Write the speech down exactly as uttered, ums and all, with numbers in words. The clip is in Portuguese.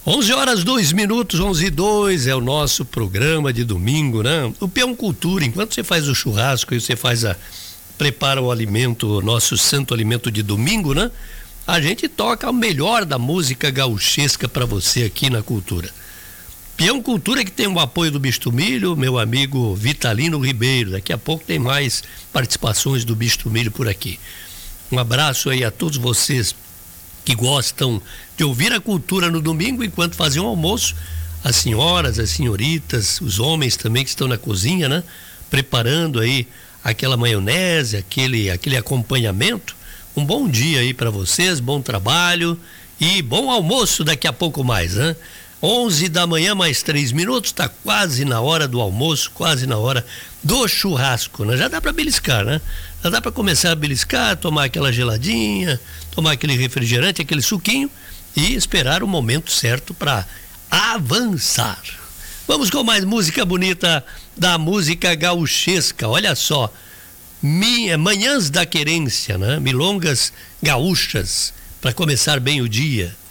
onze horas, dois minutos, onze e dois é o nosso programa de domingo, né? O Peão Cultura, enquanto você faz o churrasco e você faz a, prepara o alimento, o nosso santo alimento de domingo, né? A gente toca o melhor da música gauchesca para você aqui na Cultura. Peão Cultura que tem o apoio do Bicho Milho, meu amigo Vitalino Ribeiro. Daqui a pouco tem mais participações do Bicho Milho por aqui. Um abraço aí a todos vocês que gostam de ouvir a Cultura no domingo enquanto fazem o almoço, as senhoras, as senhoritas, os homens também que estão na cozinha, né? Preparando aí aquela maionese, aquele, aquele acompanhamento. Um bom dia aí para vocês, bom trabalho e bom almoço daqui a pouco mais, né? onze da manhã mais três minutos, tá quase na hora do almoço, quase na hora do churrasco, né? Já dá para beliscar, né? Já dá para começar a beliscar, tomar aquela geladinha, tomar aquele refrigerante, aquele suquinho e esperar o momento certo para avançar. Vamos com mais música bonita da música gauchesca. Olha só, minha, Manhãs da Querência, né? Milongas gaúchas para começar bem o dia.